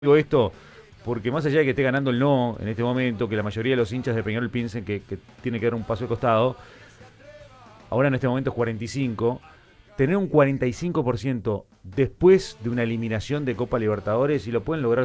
Digo esto porque más allá de que esté ganando el no en este momento, que la mayoría de los hinchas de Peñarol piensen que tiene que dar un paso de costado, ahora en este momento es 45, tener un 45% después de una eliminación de Copa Libertadores, y lo pueden lograr